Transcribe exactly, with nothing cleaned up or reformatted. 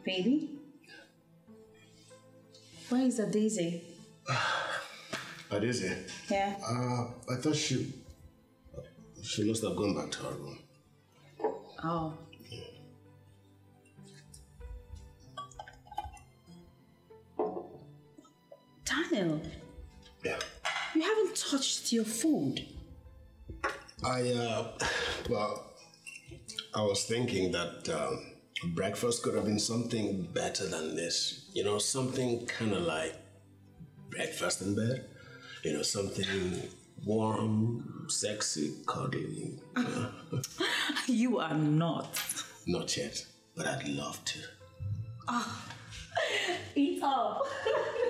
Baby? Where is the Daisy? Uh, Daisy? Yeah. Uh, I thought she... She must have gone back to her room. Oh. Yeah. Daniel. Yeah. You haven't touched your food. I, uh... Well, I was thinking that um, breakfast could have been something better than this. You know, something kind of like breakfast in bed. You know, something warm, sexy, cuddly. You know? You are not. Not yet, but I'd love to. Ah, eat up.